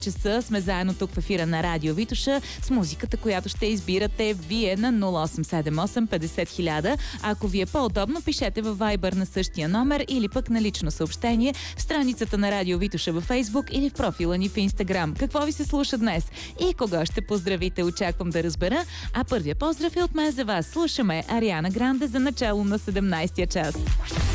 часа сме заедно тук в ефира на Радио Витоша с музиката, която ще избирате вие на 0878 50 000. Ако ви е по-удобно, пишете във Viber на същия номер или пък на лично съобщение в страницата на Радио Витоша във Facebook или в профила ни в Instagram. Какво ви се слуша днес и кого ще поздравите? Очаквам да разбера. А първия поздрав е от мен за вас. Слушаме Ариана Гранде за начало на 17-я час.